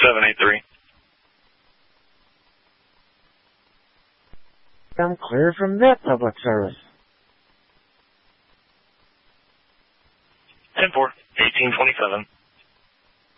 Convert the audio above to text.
783. I'm clear from that public service. 10-4, 1827.